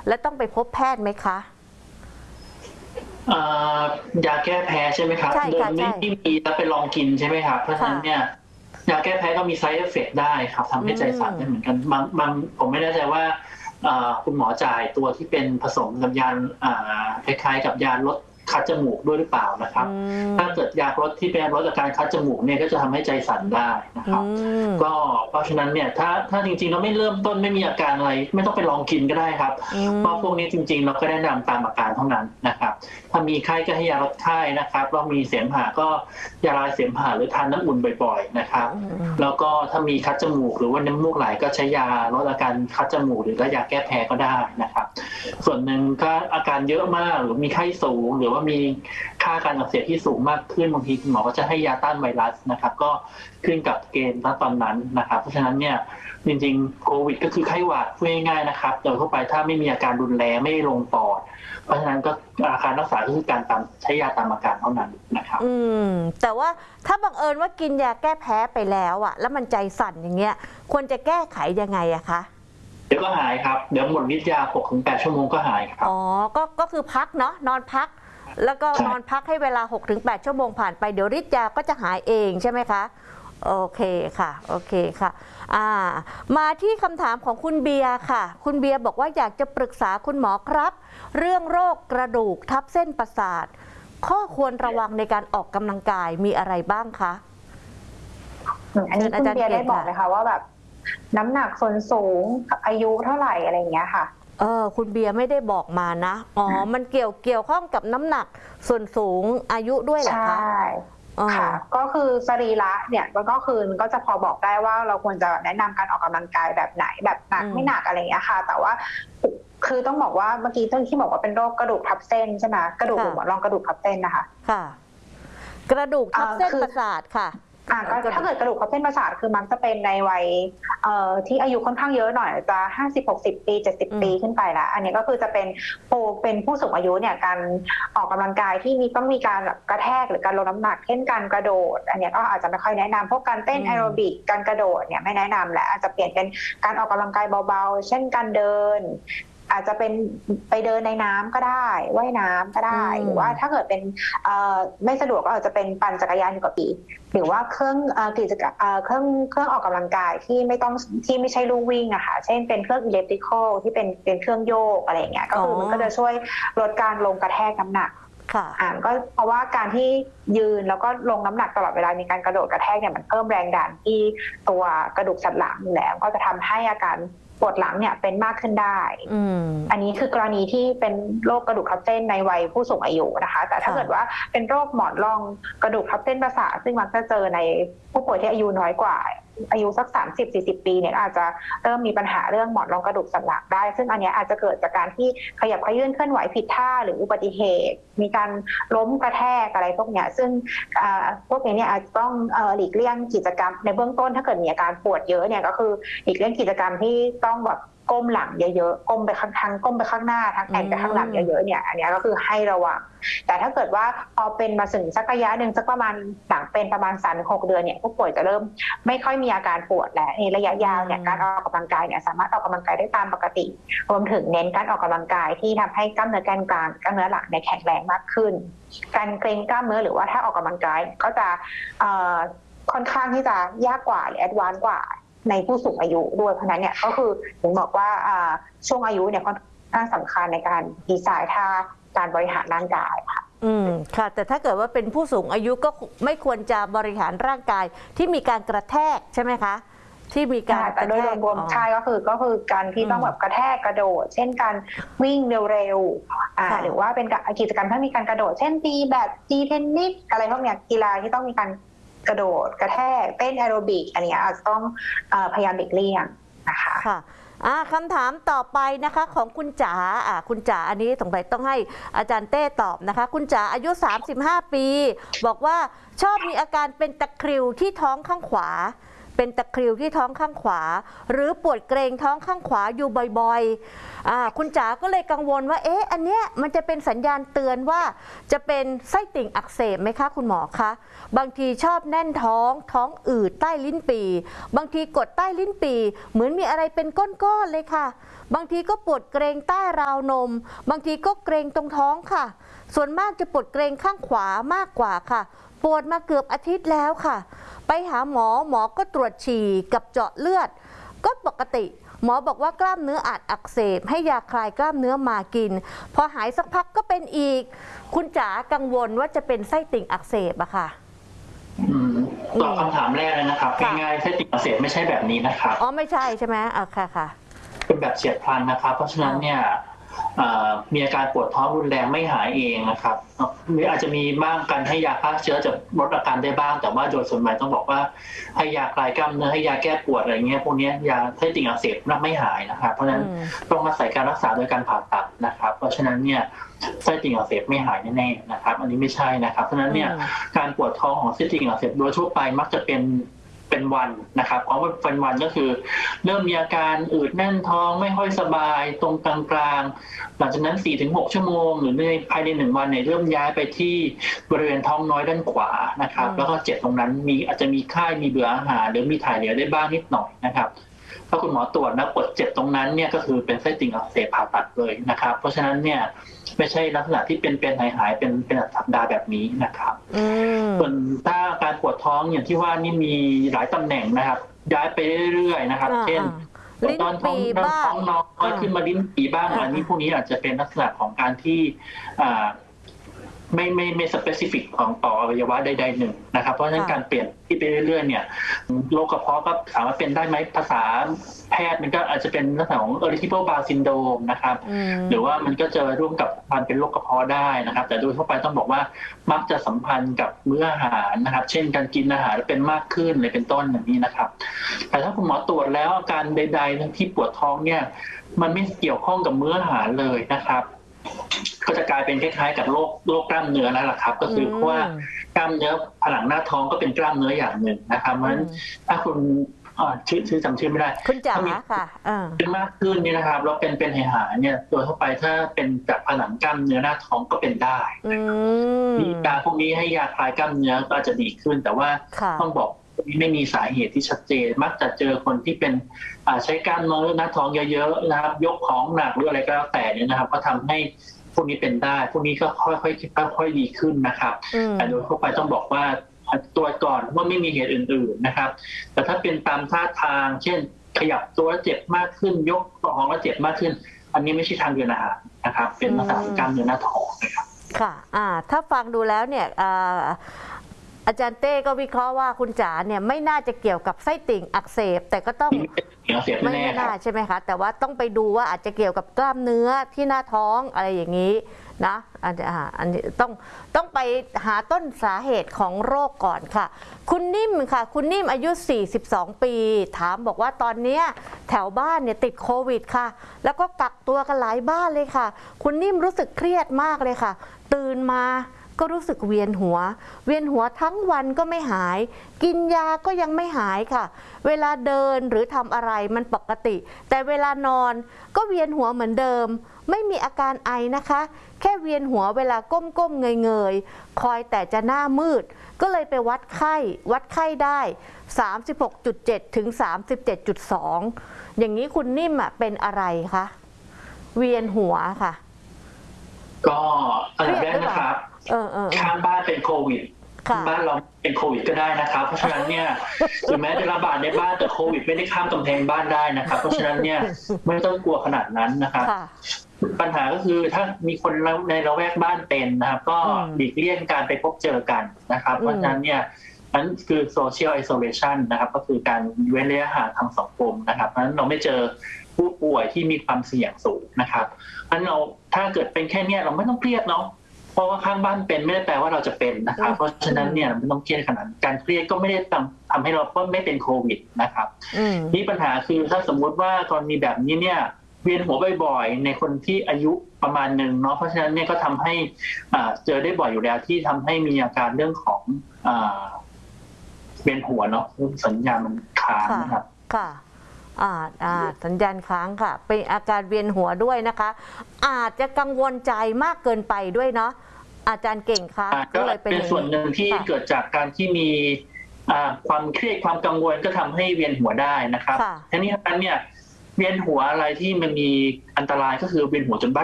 และต้องไปพบแพทย์ไหมคะยาแก้แพ้ใช่ไหมครับใช่เดิค่ะใช่มไม่มีแล้วไปลองกินใช่ไหมครับเพราะฉะนั้นเนี่ยค่ะยาแก้แพ้ก็มี side effect ได้ครับอืทำให้ใจสั่นได้เหมือนมกันบางผมไม่แน่ใจว่าคุณหมอจ่ายตัวที่เป็นผสมกับยาคล้ายๆกับยาลดคัดจมูกด้วยหรือเปล่านะคอืรับถ้าเกิดมยาลดที่เป็นลดอาการคัดจมูกเนี่ยก็จะทำให้ใจสั่นได้นะอืครับมก็เพราะฉะนั้นเนี่ยถ้าจริงๆเราไม่เริ่มต้นไม่มีอาการอะไรไม่ต้องไปลองกินก็ได้ครับอืเพราะพวกนี้จมริงๆเราก็แนะนำตามอาการเท่านั้นนะครับ ถ้ามีไข้ก็ให้ยาลดไข้นะครับแล้วมีเสมหะก็ยาลายเสมหะหรือทานน้ำอุ่นบ่อยๆนะครับอืแล้วมก็ถ้ามีคัดจมูกหรือว่าน้ำมูกไหลก็ใช้ยาลดอาการคัดจมูกหรือยาแก้แพ้ก็ได้นะครับส่วนหนึ่งก็อาการเยอะมากหรือมีไข้สูงหรือว่ามีค่าการอักเสบที่สูงมากขึ้นบางทีคุณหมอก็จะให้ยาต้านไวรัสนะครับก็ขึ้นกับเกณฑ์ณตอนนั้นนะครับเพราะฉะนั้นเนี่ยจริงๆโควิดก็คือไข้หวัดพูดง่ายๆนะครับโดยทั่วไปถ้าไม่มีอาการรุนแรงไม่ลงปอดเพราะฉะนั้นก็การรักษาก็คือการใช้ยาตามอาการเท่านั้นนะครับอืมแต่ว่าถ้าบังเอิญว่ากินยาแก้แพ้ไปแล้วอะแล้วมันใจสั่นอย่างเงี้ยควรจะแก้ไขยังไงอะคะเดี๋ยวก็หายครับเดี๋ยวหมดฤทธิ์ยา6-8 ชั่วโมงก็หายครับอ๋อก็คือพักเนาะนอนพักแล้วก็ใช่นอนพักให้เวลา6-8 ชั่วโมงผ่านไปเดี๋ยวฤทธิ์ยาก็จะหายเองใช่ไหมคะโอเคค่ะโอเคค่ะอ่ามาที่คำถามของคุณเบียร์ค่ะคุณเบียร์บอกว่าอยากจะปรึกษาคุณหมอครับเรื่องโรคกระดูกทับเส้นประสาทข้อควรระวังในการออกกำลังกายมีอะไรบ้างคะอันนี้คุณเบียร์ได้บอกไหมคะว่าแบบน้ำหนักส่วนสูงอายุเท่าไหร่อะไรอย่างเงี้ยค่ะคุณเบียร์ไม่ได้บอกมานะอ๋อมันเกี่ยวข้องกับน้ำหนักส่วนสูงอายุด้วยเหรอใช่คะค่ะก็คือสรีระเนี่ยมันก็คือมันก็จะพอบอกได้ว่าเราควรจะแนะนำการออกกำลังกายแบบไหนแบบหนักไม่หนักอะไรอย่างเงี้ยค่ะแต่ว่าคือต้องบอกว่าเมื่อกี้ที่บอกว่าเป็นโรคกระดูกทับเส้นใช่ไหมกระดูกหรือหมอนรองกระดูกทับเส้นนะคะค่ะกระดูกทับเส้นประสาทค่ะก็ถ้าเกิดกระดูกทับเส้นประสาทคือมักจะเป็นในวัยที่อายุค่อนข้างเยอะหน่อยจะ50-60 ปี70 ปีขึ้นไปแล้วอันนี้ก็คือจะเป็นผู้สูงอายุเนี่ยการออกกำลังกายที่ต้องมีการแบบกระแทกหรือการลดน้ำหนักเช่นการกระโดดอันนี้ก็อาจจะไม่ค่อยแนะนำพวกการเต้นแอโรบิกการกระโดดเนี่ยไม่แนะนำแหละอาจจะเปลี่ยนเป็นการออกกำลังกายเบาๆเช่นการเดินอาจจะเป็นไปเดินในน้ำก็ได้ว่ายน้ำก็ได้หรือว่าถ้าเกิดเป็นไม่สะดวกก็อาจจะเป็นปั่นจักรยานอยู่กับปีหรือว่าเครื่องกิจกรรมเครื่องออกกำลังกายที่ไม่ใช่ลู่วิ่งอะค่ะเช่นเป็นเครื่องอิเล็กทริคอลที่เป็นเครื่องโยกอะไรอย่างเงี้ยก็คือมันก็จะช่วยลดการลงกระแทกน้ำหนักก็เพราะว่าการที่ยืนแล้วก็ลงน้ำหนักตลอดเวลามีการกระโดดกระแทกเนี่ยมันเพิ่มแรงดันที่ตัวกระดูกสันหลังอยู่แล้วก็จะทำให้อาการปวดหลังเนี่ยเป็นมากขึ้นได้อันนี้คือกรณีที่เป็นโรคกระดูกทับเส้นในวัยผู้สูงอายุนะคะแต่ถ้าเกิดว่าเป็นโรคหมอนรองกระดูกทับเส้นประสาทซึ่งมักจะเจอในผู้ป่วยที่อายุน้อยกว่าอายุสัก30-40 ปีเนี่ยอาจจะเริ่มมีปัญหาเรื่องหมอนรองกระดูกสันหลังได้ซึ่งอันนี้อาจจะเกิดจากการที่ขยับเขยื้อนเคลื่อนไหวผิดท่าหรืออุบัติเหตุมีการล้มกระแทกอะไรพวกนี้ซึ่งพวกนี้เนี่ยอาจจะต้องหลีกเลี่ยงกิจกรรมในเบื้องต้นถ้าเกิดมีอาการปวดเยอะเนี่ยก็คือหลีกเลี่ยงกิจกรรมที่ต้องแบบก้มหลังเยอะๆก้มไปก้มไปข้างหน้าทั้งแอนไปข้างหลังเยอะๆเนี่ยอันนี้ก็คือให้ระวังแต่ถ้าเกิดว่าพอเป็นมาถึงสักระยะหนึ่งสักประมาณหลังเป็นประมาณ3-6 เดือนเนี่ยผู้ป่วยจะเริ่มไม่ค่อยมีอาการปวดแล้วในระยะยาวเนี่ยการออกกำลังกายเนี่ยสามารถออกกำลังกายได้ตามปกติรวมถึงเน้นการออกกำลังกายที่ทำให้กล้ามเนื้อแกนกลางกล้ามเนื้อหลังเนี่ยแข็งแรงมากขึ้นการเกร็งกล้ามเนื้อหรือว่าถ้าออกกำลังกายก็จะค่อนข้างที่จะยากกว่าหรือแอดวานซ์กว่าในผู้สูงอายุด้วยเพราะนั้นเนี่ยก็คือถึงบอกว่าช่วงอายุเนี่ยค่อนข้างสำคัญในการดีไซน์ท่าการบริหารร่างกายค่ะค่ะแต่ถ้าเกิดว่าเป็นผู้สูงอายุก็ไม่ควรจะบริหารร่างกายที่มีการกระแทกใช่ไหมคะที่มีการแต่โดยรวมใช่ก็คือการที่ต้องแบบกระแทกกระโดดเช่นการวิ่งเร็วๆหรือว่าเป็นกิจกรรมที่มีการกระโดดเช่นตีแบดตีเทนนิสอะไรพวกนี้กีฬาที่ต้องมีการกระโดดกระแทกเต้นแอโรบิกอันนี้อาจจะต้องพยายามหลีกเลี่ยงนะคะค่ะคำถามต่อไปนะคะของคุณจ๋าคุณจ๋าอันนี้สงสัยต้องให้อาจารย์เต้ตอบนะคะคุณจ๋าอายุ35 ปีบอกว่าชอบมีอาการเป็นตะคริวที่ท้องข้างขวาเป็นตะคริวที่ท้องข้างขวาหรือปวดเกรงท้องข้างขวาอยู่บ่อยๆคุณจ๋าก็เลยกังวลว่าอันเนี้ยมันจะเป็นสัญญาณเตือนว่าจะเป็นไส้ติ่งอักเสบไหมคะคุณหมอคะบางทีชอบแน่นท้องอืดใต้ลิ้นปี่บางทีกดใต้ลิ้นปี่เหมือนมีอะไรเป็นก้อนๆเลยค่ะบางทีก็ปวดเกรงใต้ราวนมบางทีก็เกรงตรงท้องค่ะส่วนมากจะปวดเกรงข้างขวามากกว่าค่ะปวดมาเกือบอาทิตย์แล้วค่ะไปหาหมอก็ตรวจฉี่กับเจาะเลือดก็ปกติหมอบอกว่ากล้ามเนื้ออาจอักเสบให้ยาคลายกล้ามเนื้อมากินพอหายสักพักก็เป็นอีกคุณจ๋ากังวลว่าจะเป็นไส้ติ่งอักเสบอะค่ะตอบคำถามแรกเลยนะครับง่ายๆไส้ติ่งอักเสบไม่ใช่แบบนี้นะครับไม่ใช่ใช่ไหมค่ะเป็นแบบเฉียบพลันนะครับเพราะฉะนั้นเนี่ยมีอาการปวดท้องรุนแรงไม่หายเองนะครับอาจจะมีบ้างการให้ยาฆ่าเชื้อจะลดอาการได้บ้างแต่ว่าโดยส่วนใหญ่ต้องบอกว่าให้ยาคลายกล้ามเนื้อให้ยาแก้ปวดอะไรเงี้ยพวกนี้ยาไส้ติ่งอักเสบไม่หายนะครับเพราะฉะนั้นต้องอาศัยการรักษาโดยการผ่าตัดนะครับเพราะฉะนั้นเนี่ยไส้ติ่งอักเสบไม่หายแน่ๆนะครับอันนี้ไม่ใช่นะครับเพราะฉะนั้นเนี่ยการปวดท้องของไส้ติ่งอักเสบโดยทั่วไปมักจะเป็นวันนะครับเพราะว่าเป็นวันก็คือเริ่มมีอาการอืดแน่นท้องไม่ค่อยสบายตรงกลางๆหลังจากนั้น 4-6 ชั่วโมงหรือในภายใน1 วันเนี่ยเริ่มย้ายไปที่บริเวณท้องน้อยด้านขวานะครับแล้วก็เจ็บตรงนั้นอาจจะมีไข้มีเบื่ออาหารหรือมีถ่ายเหลวได้บ้างนิดหน่อยนะครับถ้าคุณหมอตรวจแล้วปวดเจ็บตรงนั้นเนี่ยก็คือเป็นไส้ติ่งอักเสบผ่าตัดเลยนะครับเพราะฉะนั้นเนี่ยไม่ใช่ลักษณะที่เป็นหายเป็นสัปดาห์แบบนี้นะครับส่วนถ้าการปวดท้องอย่างที่ว่านี่มีหลายตำแหน่งนะครับย้ายไปเรื่อยๆนะครับเช่นตอนท้องน้อยขึ้นมาลิ้นปี่บ้างอันนี้พวกนี้อาจจะเป็นลักษณะของการที่ไม่สเปซิฟิกของต่ออวัยวะใดๆหนึ่งนะครับเพราะฉะนั้นการเปลี่ยนที่ไปเรื่อยๆเนี่ยโรคกระเพาะก็สามารถเป็นได้ไหมภาษาแพทย์มันก็อาจจะเป็นลักษณะของ irritable bowel syndrome นะครับหรือว่ามันก็จะร่วมกับการเป็นโรคกระเพาะได้นะครับแต่โดยทั่วไปต้องบอกว่ามักจะสัมพันธ์กับมื้ออาหารนะครับเช่นการกินอาหารเป็นมากขึ้นเลยเป็นต้นอย่างนี้นะครับแต่ถ้าคุณหมอตรวจแล้วอาการใดๆที่ปวดท้องเนี่ยมันไม่เกี่ยวข้องกับมื้ออาหารเลยนะครับก็จะกลายเป็นคล้ายๆกับโรคกล้ามเนื้อแล้วล่ะครับก็คือว่ากล้ามเนื้อผนังหน้าท้องก็เป็นกล้ามเนื้ออย่างหนึ่งนะครับเพราะฉะนั้นถ้าคุณชื่อจำชื่อไม่ได้คุณจ๋าค่ะเป็นมากขึ้นนี่นะครับแล้วเป็นหายเนี่ยโดยทั่วไปถ้าเป็นจากผนังกล้ามเนื้อหน้าท้องก็เป็นได้ยาพวกนี้ให้ยาคลายกล้ามเนื้อก็อาจจะดีขึ้นแต่ว่าต้องบอกไม่มีสาเหตุที่ชัดเจนมักจะเจอคนที่เป็นใช้กล้ามเนื้อหน้าท้องเยอะๆนะครับยกของหนักหรืออะไรก็แล้วแต่เนี่ยนะครับก็ทำให้พวกนี้เป็นได้พวกนี้ก็ค่อยดีขึ้นนะครับแต่โดยทั่วไปต้องบอกว่าตรวจก่อนว่าไม่มีเหตุอื่นๆนะครับแต่ถ้าเป็นตามท่าทางเช่นขยับตัวเจ็บมากขึ้นยกของแล้วเจ็บมากขึ้นอันนี้ไม่ใช่ทางเดินอาหารนะครับเป็นลักษณะของกล้ามเนื้อหน้าท้องนะครับค่ะถ้าฟังดูแล้วเนี่ยอาจารย์เต้ก็วิเคราะห์ว่าคุณจ๋าเนี่ยไม่น่าจะเกี่ยวกับไส้ติ่งอักเสบแต่ก็ต้องไม่น่าใช่ไหมคะแต่ว่าต้องไปดูว่าอาจจะเกี่ยวกับกล้ามเนื้อที่หน้าท้องอะไรอย่างนี้นะอันนี้ต้องไปหาต้นสาเหตุของโรคก่อนค่ะคุณนิ่มค่ะคุณนิ่มอายุ42 ปีถามบอกว่าตอนนี้แถวบ้านเนี่ยติดโควิดค่ะแล้วก็กักตัวกันหลายบ้านเลยค่ะคุณนิ่มรู้สึกเครียดมากเลยค่ะตื่นมาก็รู้สึกเวียนหัวทั้งวันก็ไม่หายกินยาก็ยังไม่หายค่ะเวลาเดินหรือทำอะไรมันปกติแต่เวลานอนก็เวียนหัวเหมือนเดิมไม่มีอาการไอนะคะแค่เวียนหัวเวลาก้มเงยคอยแต่จะหน้ามืดก็เลยไปวัดไข้ได้ 36.7 ถึง 37.2 อย่างนี้คุณนิ่มเป็นอะไรคะเวียนหัวค่ะก็อันดับแรกนะครับข้างบ้านเป็นโควิดบ้านเราเป็นโควิดก็ได้นะครับเพราะฉะนั้นเนี่ยถึงแม้จะระบาดในบ้านแต่โควิดไม่ได้ข้ามกำแพงบ้านได้นะครับเพราะฉะนั้นเนี่ยไม่ต้องกลัวขนาดนั้นนะครับปัญหาก็คือถ้ามีคนในละแวกบ้านเป็นนะครับก็หลีกเลี่ยงการไปพบเจอกันนะครับเพราะฉะนั้นเนี่ยนั่นคือ social isolation นะครับก็คือการเว้นระยะห่างทางสังคมนะครับเพราะฉะนั้นเราไม่เจอผู้ป่วยที่มีความเสี่ยงสูงนะครับเพราะฉะนั้นเราถ้าเกิดเป็นแค่นี้เราไม่ต้องเครียดเนาะเพราะว่าข้างบ้านเป็นไม่ได้แปลว่าเราจะเป็นนะครับเพราะฉะนั้นเนี่ยไม่ต้องเครียดขนาดการเครียดก็ไม่ได้ทำให้เราก็ไม่เป็นโควิดนะครับนี่ปัญหาคือถ้าสมมุติว่ากรณีแบบนี้เนี่ยเวียนหัวบ่อยๆในคนที่อายุประมาณหนึ่งเนาะเพราะฉะนั้นเนี่ยก็ทำให้เจอได้บ่อยอยู่แล้วที่ทำให้มีอาการเรื่องของเวียนหัวเนาะสัญญาณมันค้างนะครับค่ะสัญญาณค้างค่ะ เป็นอาการเวียนหัวด้วยนะคะ อาจจะกังวลใจมากเกินไปด้วยเนาะอาจารย์เก่งคะก็เลยเป็นส่วนหนึ่งที่เกิดจากการที่มีความเครียดความกังวลก็ทำให้เวียนหัวได้นะครับทีนี้เนี่ยเวียนหัวอะไรที่มันมีอันตรายก็คือเวียนหัวจนบ้า